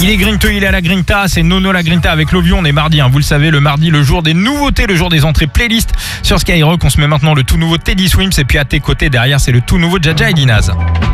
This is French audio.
Il est Grinto, il est à la Grinta, c'est Nono la Grinta avec Lovio, on est mardi, vous le savez, le mardi, le jour des nouveautés, le jour des entrées playlist sur Skyrock. On se met maintenant le tout nouveau Teddy Swims et puis à tes côtés derrière c'est le tout nouveau Jaja et Dinaz.